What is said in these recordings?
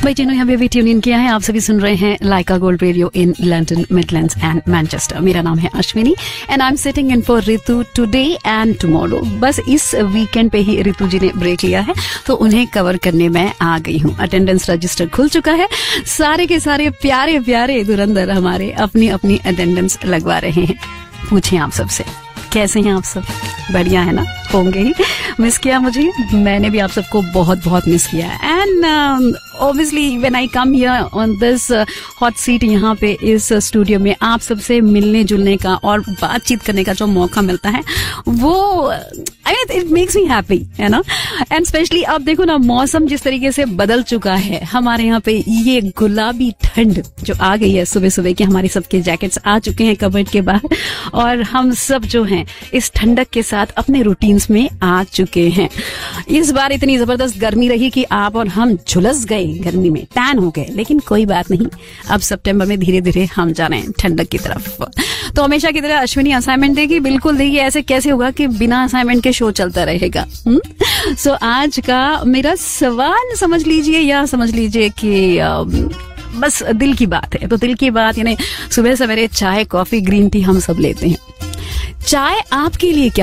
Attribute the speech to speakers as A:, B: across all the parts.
A: भाई जिन्होंने हमें भी ट्यून इन किया है, आप सभी सुन रहे हैं लाइका gold radio in London, Midlands and Manchester. मेरा नाम है Ashwini and I am sitting in for Ritu today and tomorrow. बस इस वीकेंड पे ही ऋतु जी ने ब्रेक लिया है तो उन्हें कवर करने मैं आ गई हूँ। अटेंडेंस रजिस्टर खुल चुका है, सारे के सारे प्यारे प्यारे धुरंधर हमारे अपनी अपनी अटेंडेंस लगवा रहे हैं। पूछें आप सबसे कैसे हैं आप सब? बढ़िया है ना? होंगे ही। मिस किया मुझे? मैंने भी आप सबको बहुत बहुत मिस किया and obviously when I come here on this hot seat, यहाँ पे इस स्टूडियो में आप सबसे मिलने जुलने का और बातचीत करने का जो मौका मिलता है वो इट मेक्स मी हैप्पी, है ना। एंड स्पेशली अब देखो ना, मौसम जिस तरीके से बदल चुका है हमारे यहाँ पे, ये गुलाबी ठंड जो आ गई है सुबह सुबह की, हमारे सबके जैकेट्स आ चुके हैं कबर्ड के बाहर और हम सब जो हैं इस ठंडक के साथ अपने रूटीन्स में आ चुके हैं। इस बार इतनी जबरदस्त गर्मी रही कि आप और हम झुलस गए गर्मी में, टैन हो गए, लेकिन कोई बात नहीं, अब सितंबर में धीरे धीरे हम जा रहे हैं ठंडक की तरफ। तो हमेशा की तरह अश्विनी असाइनमेंट देगी, बिल्कुल देगी। ऐसे कैसे होगा कि बिना असाइनमेंट के शो चलता रहेगा? सो आज का मेरा सवाल समझ लीजिए या समझ लीजिए कि बस दिल की बात है। तो दिल की बात यानी सुबह सवेरे चाय कॉफी ग्रीन टी हम सब लेते हैं। चाय आपके लिए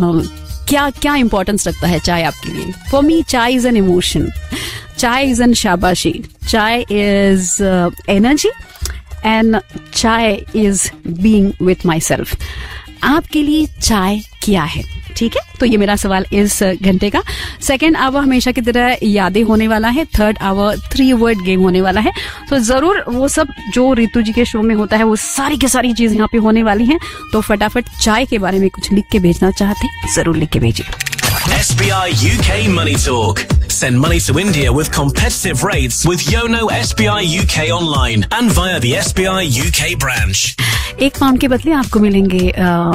A: क्या इंपॉर्टेंस रखता है? चाय आपके लिए? फॉर मी चाय इज एन इमोशन, चाय इज एन शाबाशी, चाय इज एनर्जी एंड चाय is being with my self. आपके लिए चाय क्या है? ठीक है, तो ये मेरा सवाल इस घंटे का। सेकेंड आवर हमेशा की तरह यादें होने वाला है। थर्ड आवर 3 वर्ड गेम होने वाला है। तो जरूर वो सब जो ऋतु जी के शो में होता है वो सारी की सारी चीज यहाँ पे होने वाली हैं। तो फटाफट चाय के बारे में कुछ लिख के भेजना चाहते जरूर लिख के भेजिए।
B: SBI UK Money Talk. Send money to India with competitive rates with Yono SBI UK online and via the SBI UK branch.
A: 1 pound के बदले आपको मिलेंगे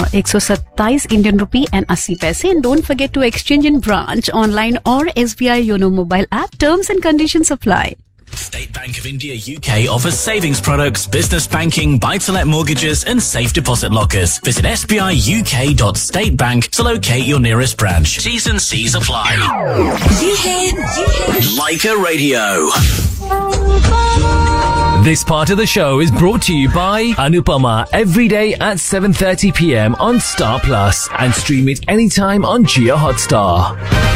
A: 127 इंडियन रुपी एंड 80 पैसे। And don't forget to exchange in branch, online और SBI YONO mobile app. Terms and conditions apply.
B: State Bank of India UK offers savings products, business banking, buy-to-let mortgages and safe deposit lockers. Visit sbiuk.statebank to locate your nearest branch. T's and C's apply. Laika Radio. This part of the show is brought to you by Anupama every day at 7:30 p.m. on Star Plus and stream it anytime on Jio Hotstar.